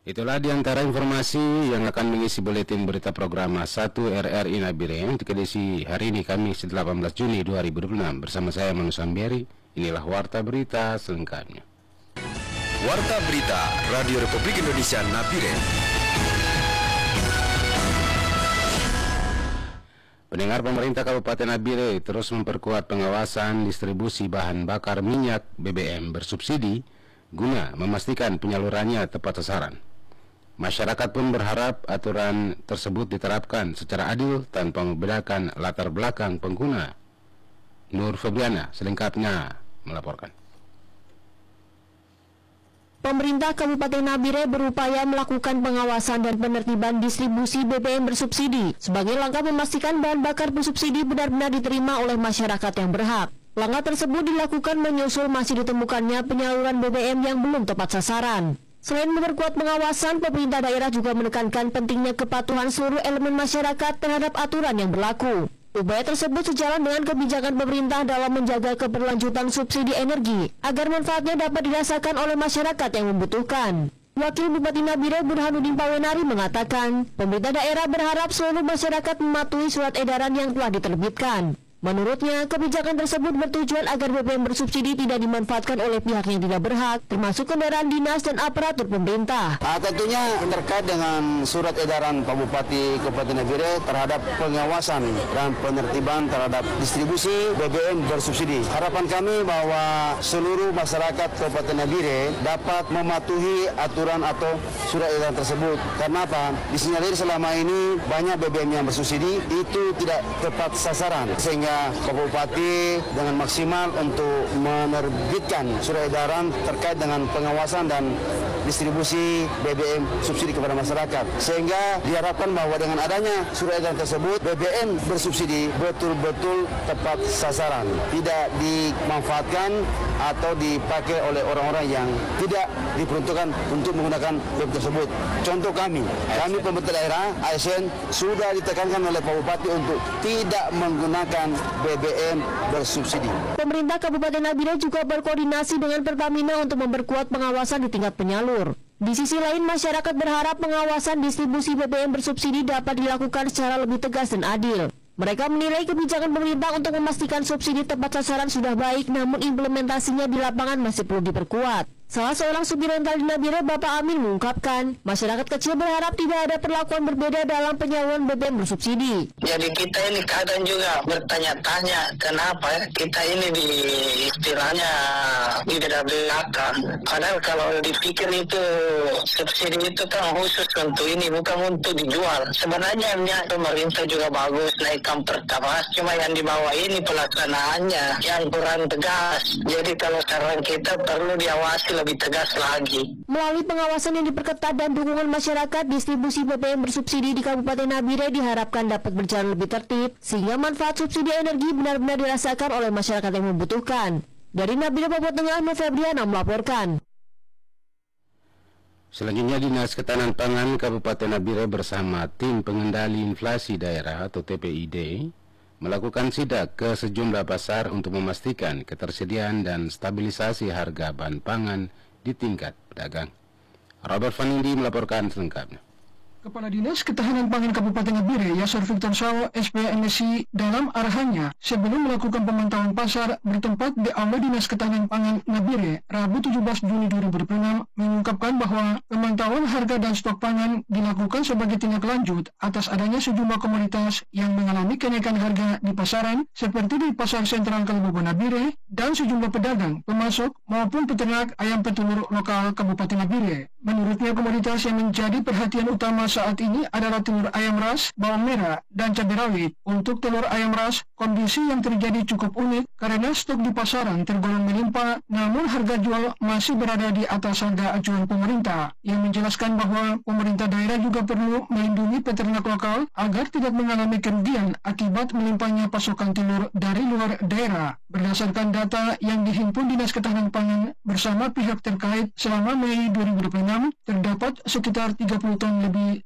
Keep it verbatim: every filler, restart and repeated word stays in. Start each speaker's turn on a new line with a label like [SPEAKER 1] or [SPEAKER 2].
[SPEAKER 1] Itulah diantara informasi yang akan mengisi buletin berita program satu R R I Nabire untuk edisi hari ini Kamis delapan belas Juni dua ribu dua puluh enam. Bersama saya Manu Sambiari, inilah Warta Berita selengkapnya.
[SPEAKER 2] Warta Berita Radio Republik Indonesia Nabire.
[SPEAKER 1] Pendengar, pemerintah Kabupaten Nabire terus memperkuat pengawasan distribusi bahan bakar minyak B B M bersubsidi guna memastikan penyalurannya tepat sasaran. Masyarakat pun berharap aturan tersebut diterapkan secara adil tanpa membedakan latar belakang pengguna. Nur Febriana selengkapnya melaporkan.
[SPEAKER 3] Pemerintah Kabupaten Nabire berupaya melakukan pengawasan dan penertiban distribusi B B M bersubsidi sebagai langkah memastikan bahan bakar bersubsidi benar-benar diterima oleh masyarakat yang berhak. Langkah tersebut dilakukan menyusul masih ditemukannya penyaluran B B M yang belum tepat sasaran. Selain memperkuat pengawasan, pemerintah daerah juga menekankan pentingnya kepatuhan seluruh elemen masyarakat terhadap aturan yang berlaku. Upaya tersebut sejalan dengan kebijakan pemerintah dalam menjaga keberlanjutan subsidi energi agar manfaatnya dapat dirasakan oleh masyarakat yang membutuhkan. Wakil Bupati Nabire Burhanuddin Pawenari mengatakan, pemerintah daerah berharap seluruh masyarakat mematuhi surat edaran yang telah diterbitkan. Menurutnya, kebijakan tersebut bertujuan agar B B M bersubsidi tidak dimanfaatkan oleh pihak yang tidak berhak, termasuk kendaraan dinas dan aparatur pemerintah.
[SPEAKER 4] Nah, tentunya terkait dengan surat edaran Pak Bupati Kabupaten Nabire terhadap pengawasan dan penertiban terhadap distribusi B B M bersubsidi. Harapan kami bahwa seluruh masyarakat Kabupaten Nabire dapat mematuhi aturan atau surat edaran tersebut. Karena apa? Disinyalir selama ini banyak B B M yang bersubsidi itu tidak tepat sasaran, sehingga Pak Bupati dengan maksimal untuk menerbitkan surat edaran terkait dengan pengawasan dan distribusi B B M subsidi kepada masyarakat. Sehingga diharapkan bahwa dengan adanya surat edaran tersebut, B B M bersubsidi betul-betul tepat sasaran, tidak dimanfaatkan atau dipakai oleh orang-orang yang tidak diperuntukkan untuk menggunakan B B M tersebut. Contoh kami, kami pemerintah daerah A S N sudah ditekankan oleh Pak Bupati untuk tidak menggunakan B B M bersubsidi.
[SPEAKER 3] Pemerintah Kabupaten Nabire juga berkoordinasi dengan Pertamina untuk memperkuat pengawasan di tingkat penyalur. Di sisi lain, masyarakat berharap pengawasan distribusi B B M bersubsidi dapat dilakukan secara lebih tegas dan adil. Mereka menilai kebijakan pemerintah untuk memastikan subsidi tepat sasaran sudah baik, namun implementasinya di lapangan masih perlu diperkuat. Salah seorang supir rental di Nabire, Bapak Amin, mengungkapkan, masyarakat kecil berharap tidak ada perlakuan berbeda dalam penyaluran B B M bersubsidi.
[SPEAKER 5] Jadi kita ini kadang juga bertanya-tanya kenapa kita ini di istilahnya di belakang. Padahal kalau dipikir itu subsidi itu kan khusus untuk ini, bukan untuk dijual. Sebenarnya niat pemerintah juga bagus, naikkan pertamax, cuma yang di bawah ini pelaksanaannya yang kurang tegas. Jadi kalau saran kita perlu diawasi lebih tegas lagi.
[SPEAKER 3] Melalui pengawasan yang diperketat dan dukungan masyarakat, distribusi B B M bersubsidi di Kabupaten Nabire diharapkan dapat berjalan lebih tertib, sehingga manfaat subsidi energi benar-benar dirasakan oleh masyarakat yang membutuhkan. Dari Nabire, Papua Tengah, Nur Febriana melaporkan.
[SPEAKER 1] Selanjutnya, Dinas Ketahanan Pangan Kabupaten Nabire bersama Tim Pengendali Inflasi Daerah atau T P I D melakukan sidak ke sejumlah pasar untuk memastikan ketersediaan dan stabilisasi harga bahan pangan di tingkat pedagang. Robert Vanindi melaporkan selengkapnya.
[SPEAKER 6] Kepala Dinas Ketahanan Pangan Kabupaten Nabire, Yasser Victor Sawo, S P M S I, dalam arahannya sebelum melakukan pemantauan pasar bertempat di Aula Dinas Ketahanan Pangan Nabire, Rabu tujuh belas Juni dua ribu dua puluh enam, mengungkapkan bahwa pemantauan harga dan stok pangan dilakukan sebagai tindak lanjut atas adanya sejumlah komoditas yang mengalami kenaikan harga di pasaran, seperti di Pasar Sentral Kabupaten Nabire dan sejumlah pedagang, pemasok maupun peternak ayam petelur lokal Kabupaten Nabire. Menurutnya, komoditas yang menjadi perhatian utama saat ini adalah telur ayam ras, bawang merah, dan cabai rawit. Untuk telur ayam ras, kondisi yang terjadi cukup unik karena stok di pasaran tergolong melimpah, namun harga jual masih berada di atas harga acuan pemerintah, yang menjelaskan bahwa pemerintah daerah juga perlu melindungi peternak lokal agar tidak mengalami kerugian akibat melimpahnya pasokan telur dari luar daerah. Berdasarkan data yang dihimpun Dinas Ketahanan Pangan bersama pihak terkait selama Mei dua ribu dua puluh enam, terdapat sekitar tiga puluh ton lebih